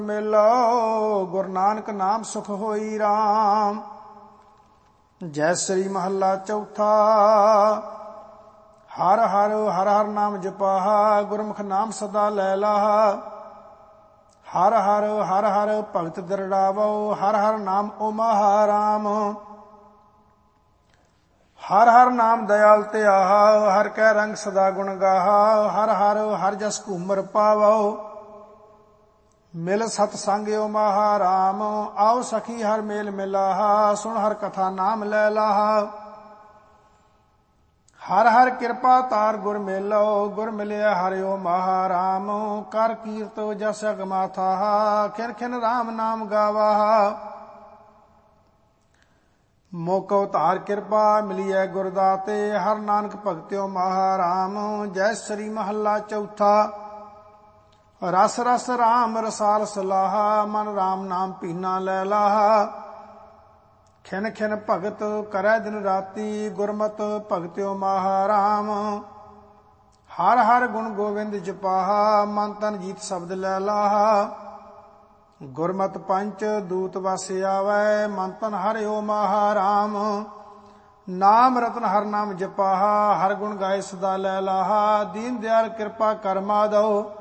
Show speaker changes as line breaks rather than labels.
ਮੇਲੋ ਗੁਰੂ ਨਾਨਕ ਨਾਮ ਸੁਖ ਹੋਈ ਰਾਮ। ਜੈ ਸ੍ਰੀ ਮਹੱਲਾ ਚੌਥਾ। ਹਰ ਹਰ ਹਰ ਹਰ ਨਾਮ ਜਪਾਹਾ, ਗੁਰਮੁਖ ਨਾਮ ਸਦਾ ਲੈ ਲਾਹਾ। ਹਰ ਹਰ ਹਰ ਹਰ ਭਗਤ ਦਰੜਾਵੋ, ਹਰ ਹਰ ਨਾਮ ਓਮਾਹਾ ਰਾਮ। ਹਰ ਹਰ ਨਾਮ ਦਇਆਲ ਤੇ ਆਹਾ, ਹਰ ਕੈ ਰੰਗ ਸਦਾ ਗੁਣ ਗਾਹਾ। ਹਰ ਹਰ ਹਰ ਜਸ ਘੂਮਰ ਪਾਵੋ, ਮਿਲ ਸਤ ਸੰਗ ਓਮਾਹਾ ਰਾਮ। ਆਓ ਸਖੀ ਹਰ ਮੇਲ ਮਿਲਾਹਾ, ਸੁਣ ਹਰ ਕਥਾ ਨਾਮ ਲੈ ਲਾਹਾ। ਹਰ ਹਰ ਕਿਰਪਾ ਤਾਰ ਗੁਰ ਮੇਲੋ, ਗੁਰ ਮਿਲਿਆ ਹਰਿ ਓਮਾਹਾ ਰਾਮ। ਕਰ ਕੀਰਤ ਜਸ ਅਗਮਾਥਾਹਾ, ਖਿਨ ਖਿਨ ਰਾਮ ਨਾਮ ਗਾਵਾਹਾ। ਮੋਕੋ ਧਾਰ ਕਿਰਪਾ ਮਿਲੀਐ ਗੁਰ ਦਾਤੇ, ਹਰ ਨਾਨਕ ਭਗਤਿ ਓਮਾਹਾ ਰਾਮ। ਜੈ ਸ੍ਰੀ ਮਹੱਲਾ ਚੌਥਾ। ਰਸ ਰਸ ਰਾਮ ਰਸਾਲ ਸਲਾਹਾ, ਮਨ ਰਾਮ ਨਾਮ ਪੀਨਾ ਲੈ ਲਾਹਾ। ਖਿਨ ਖਿਨ ਭਗਤ ਕਰੈ ਦਿਨ ਰਾਤੀ, ਗੁਰਮਤਿ ਭਗਤਿ ਓਮਾਹਾ ਰਾਮ। ਹਰ ਹਰ ਗੁਣ ਗੋਬਿੰਦ ਜਪਾਹਾ, ਮਨ ਤਨ ਜੀਤ ਸ਼ਬਦ ਲੈ ਲਾਹਾ। ਗੁਰਮਤਿ ਪੰਚ ਦੂਤ ਵਸ ਆਵੈ, ਮਨ ਤਨ ਹਰਿ ਓਮਾਹਾ ਰਾਮ। ਨਾਮ ਰਤਨ ਹਰ ਨਾਮ ਜਪਾਹਾ, ਹਰ ਗੁਣ ਗਾਏ ਸਦਾ ਲੈ ਲਾਹਾ। ਦੀਨ ਦਿਆਲ ਕਿਰਪਾ ਕਰ ਮਾਧੋ,